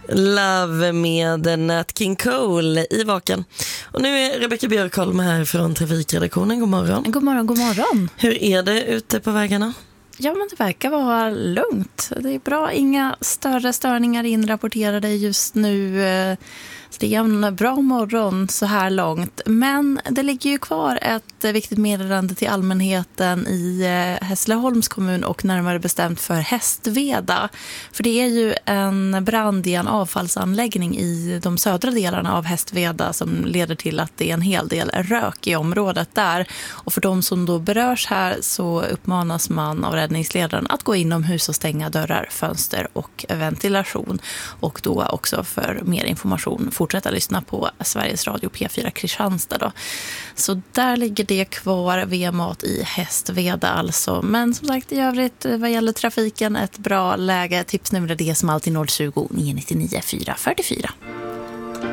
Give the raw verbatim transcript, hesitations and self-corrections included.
Love med Nat King Cole i Vaken. Och nu är Rebecca Björkholm här från Trafikredaktionen. God morgon. God morgon, god morgon. Hur är det ute på vägarna? Ja, men det verkar vara lugnt. Det är bra. Inga större störningar inrapporterade just nu. Det är en bra morgon så här långt. Men det ligger ju kvar ett viktigt meddelande till allmänheten i Hässleholms kommun och närmare bestämt för Hästveda. För det är ju en brand i en avfallsanläggning i de södra delarna av Hästveda som leder till att det är en hel del rök i området där. Och för de som då berörs här så uppmanas man av räddningsledaren att gå inomhus och stänga dörrar, fönster och ventilation. Och då också för mer information fortsätta lyssna på Sveriges Radio P fyra Kristianstad då. Så där ligger det kvar via mat i Hästveda alltså. Men som sagt i övrigt vad gäller trafiken ett bra läge. Tipsnumret är som alltid noll tjugo, nio nio nio, fyra fyra fyra.